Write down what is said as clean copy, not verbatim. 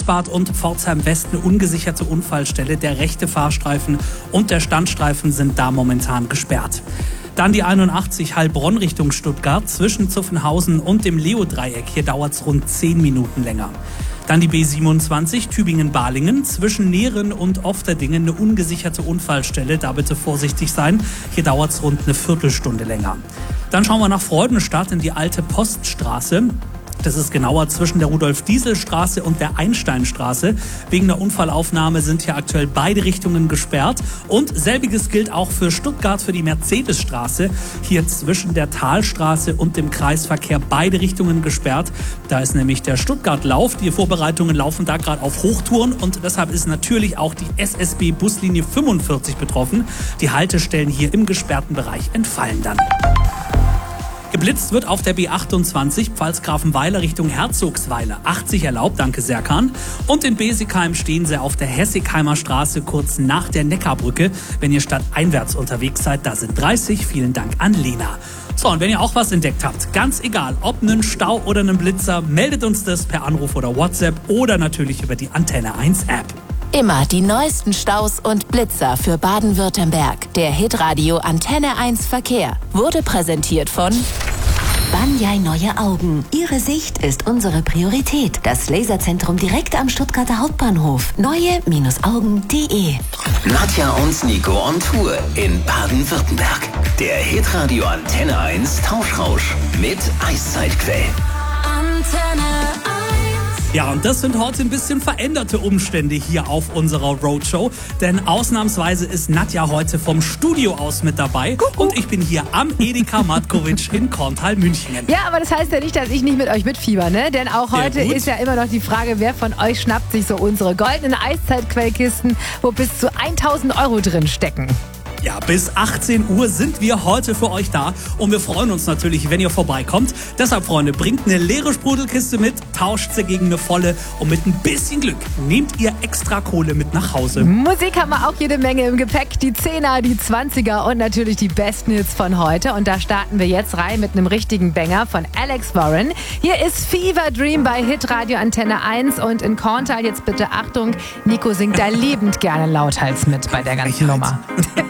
Karlsbad und Pforzheim West eine ungesicherte Unfallstelle. Der rechte Fahrstreifen und der Standstreifen sind da momentan gesperrt. Dann die 81 Heilbronn Richtung Stuttgart zwischen Zuffenhausen und dem Leo-Dreieck. Hier dauert es rund 10 Minuten länger. Dann die B27 Tübingen-Balingen zwischen Nehren und Ofterdingen eine ungesicherte Unfallstelle. Da bitte vorsichtig sein. Hier dauert es rund eine Viertelstunde länger. Dann schauen wir nach Freudenstadt in die alte Poststraße. Das ist genauer zwischen der Rudolf-Diesel-Straße und der Einsteinstraße. Wegen der Unfallaufnahme sind hier aktuell beide Richtungen gesperrt. Und selbiges gilt auch für Stuttgart, für die Mercedesstraße. Hier zwischen der Talstraße und dem Kreisverkehr beide Richtungen gesperrt. Da ist nämlich der Stuttgart-Lauf. Die Vorbereitungen laufen da gerade auf Hochtouren. Und deshalb ist natürlich auch die SSB-Buslinie 45 betroffen. Die Haltestellen hier im gesperrten Bereich entfallen dann. Geblitzt wird auf der B28 Pfalzgrafenweiler Richtung Herzogsweiler. 80 erlaubt, danke Serkan. Und in Besigheim stehen sie auf der Hessigheimer Straße kurz nach der Neckarbrücke. Wenn ihr stadteinwärts unterwegs seid, da sind 30. Vielen Dank an Lena. So, und wenn ihr auch was entdeckt habt, ganz egal, ob einen Stau oder einen Blitzer, meldet uns das per Anruf oder WhatsApp oder natürlich über die Antenne 1 App. Immer die neuesten Staus und Blitzer für Baden-Württemberg. Der Hitradio Antenne 1 Verkehr wurde präsentiert von Banyai Neue Augen. Ihre Sicht ist unsere Priorität. Das Laserzentrum direkt am Stuttgarter Hauptbahnhof. Neue-Augen.de. Nadja und Nico on Tour in Baden-Württemberg. Der Hitradio Antenne 1 Tauschrausch mit Eiszeitquell. Antenne 1. Ja, und das sind heute ein bisschen veränderte Umstände hier auf unserer Roadshow. Denn ausnahmsweise ist Nadja heute vom Studio aus mit dabei. Und ich bin hier am Edeka Matkovic in Korntal-Münchingen. Ja, aber das heißt ja nicht, dass ich nicht mit euch mitfieber, ne? Denn auch heute ist ja immer noch die Frage, wer von euch schnappt sich so unsere goldenen Eiszeitquellkisten, wo bis zu 1.000 € drin stecken. Ja, bis 18 Uhr sind wir heute für euch da und wir freuen uns natürlich, wenn ihr vorbeikommt. Deshalb, Freunde, bringt eine leere Sprudelkiste mit, tauscht sie gegen eine volle und mit ein bisschen Glück nehmt ihr extra Kohle mit nach Hause. Musik haben wir auch jede Menge im Gepäck, die 10er, die 20er und natürlich die besten Hits von heute. Und da starten wir jetzt rein mit einem richtigen Banger von Alex Warren. Hier ist Fever Dream bei Hitradio Antenne 1 und in Korntal jetzt bitte Achtung, Nico singt da liebend gerne lauthals mit bei der ganzen Nummer.